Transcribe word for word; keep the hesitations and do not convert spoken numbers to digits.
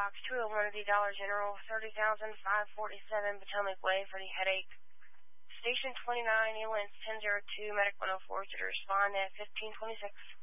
box two oh one of the Dollar General, thirty thousand five hundred forty-seven Potomac Way for the headache. Station twenty-nine, ambulance ten oh two, medic one oh four, to respond at fifteen twenty-six.